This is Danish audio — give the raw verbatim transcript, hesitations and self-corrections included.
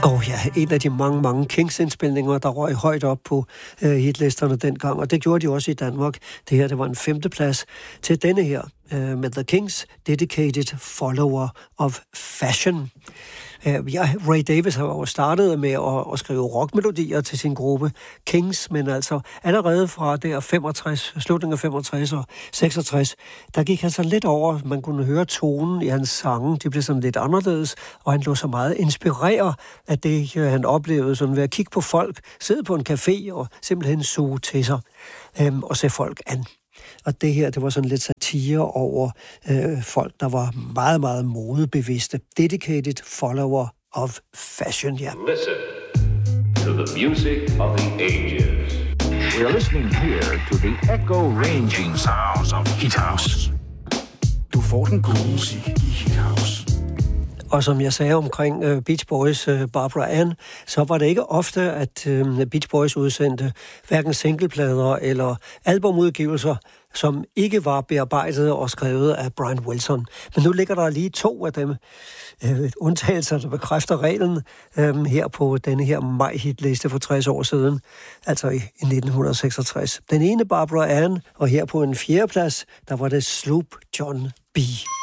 Og ja, en af de mange, mange Kings-indspilninger, der røg højt op på uh, hitlisterne dengang, og det gjorde de også i Danmark. Det her, det var en femteplads til denne her, uh, med The Kings, Dedicated Follower of Fashion. Uh, ja, Ray Davies har jo startet med at, at skrive rockmelodier til sin gruppe Kings, men altså allerede fra der femogtres, slutningen af femogtres og seksogtres, der gik han så lidt over, man kunne høre tonen i hans sange, de blev sådan lidt anderledes, og han lå så meget inspireret af det, han oplevede, sådan ved at kigge på folk, sidde på en café og simpelthen suge til sig øhm, og se folk an. Og det her, det var sådan lidt satire over øh, folk, der var meget, meget modebevidste. Dedicated Follower of Fashion, ja. Listen to the music of the ages. We are listening here to the echo-ranging sounds of Hit House. Du får den gode musik i Hit House. Og som jeg sagde omkring uh, Beach Boys' uh, Barbara Ann, så var det ikke ofte, at uh, Beach Boys udsendte hverken singleplader eller albumudgivelser, som ikke var bearbejdet og skrevet af Brian Wilson. Men nu ligger der lige to af dem, uh, undtagelser, der bekræfter reglen um, her på denne her maj-hitliste for tres år siden, altså i, i nitten seksogtres. Den ene Barbara Ann, og her på en fjerdeplads, der var det Sloop John B.